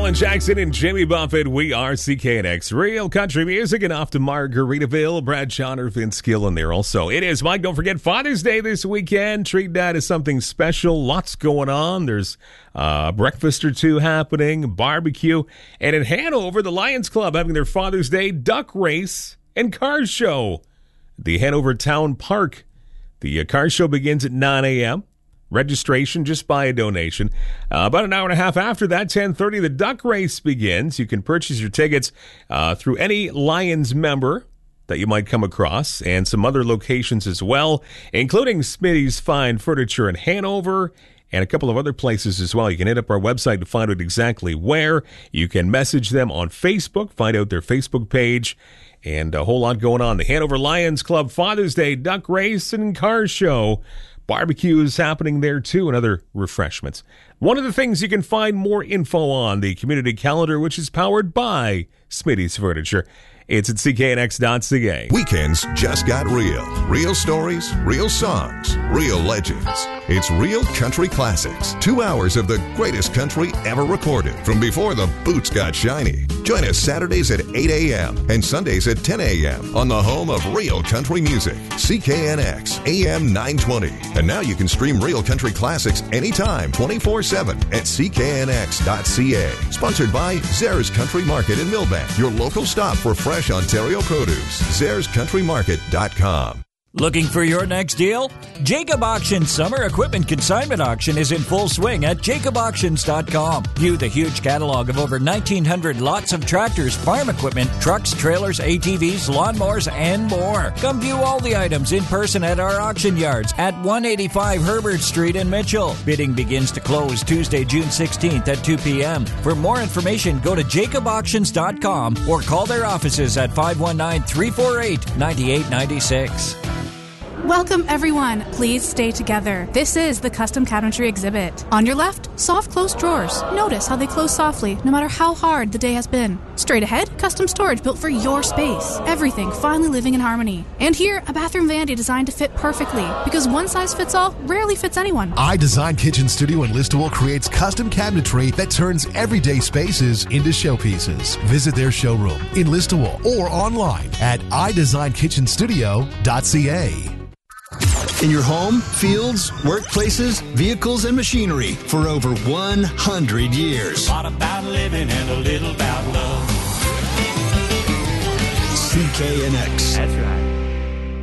Alan Jackson and Jimmy Buffett. We are CKNX Real Country Music, and off to Margaritaville. Brad Chauner, Vince Gill in there also. It is, Mike, don't forget Father's Day this weekend. Treat that as something special. Lots going on. There's breakfast or two happening, barbecue. And in Hanover, the Lions Club having their Father's Day duck race and car show at the Hanover Town Park. The car show begins at 9 a.m. Registration, just by a donation. About an hour and a half after that, 10:30, the duck race begins. You can purchase your tickets through any Lions member that you might come across, and some other locations as well, including Smitty's Fine Furniture in Hanover, and a couple of other places as well. You can hit up our website to find out exactly where. You can message them on Facebook, find out their Facebook page, and a whole lot going on. The Hanover Lions Club Father's Day duck race and car show. Barbecue is happening there, too, and other refreshments. One of the things you can find more info on, the community calendar, which is powered by Smitty's Furniture. It's at cknx.ca. Weekends just got real. Real stories, real songs, real legends. It's Real Country Classics. 2 hours of the greatest country ever recorded from before the boots got shiny. Join us Saturdays at 8 a.m. and Sundays at 10 a.m. on the home of Real Country Music, CKNX AM 920. And now you can stream Real Country Classics anytime, 24/7 at cknx.ca. Sponsored by Zares Country Market in Millbank, your local stop for fresh Ontario produce. ZaresCountryMarket.com. Looking for your next deal? Jacob Auction Summer Equipment Consignment Auction is in full swing at jacobauctions.com. View the huge catalog of over 1,900 lots of tractors, farm equipment, trucks, trailers, ATVs, lawnmowers, and more. Come view all the items in person at our auction yards at 185 Herbert Street in Mitchell. Bidding begins to close Tuesday, June 16th at 2 p.m. For more information, go to jacobauctions.com or call their offices at 519-348-9896. Welcome, everyone. Please stay together. This is the Custom Cabinetry exhibit. On your left, soft closed drawers. Notice how they close softly, no matter how hard the day has been. Straight ahead, custom storage built for your space. Everything finally living in harmony. And here, a bathroom vanity designed to fit perfectly, because one size fits all rarely fits anyone. iDesign Kitchen Studio in Listowel creates custom cabinetry that turns everyday spaces into showpieces. Visit their showroom in Listowel or online at iDesignKitchenStudio.ca. In your home, fields, workplaces, vehicles, and machinery for over 100 years. A lot about living and a little about love. CKNX. That's right.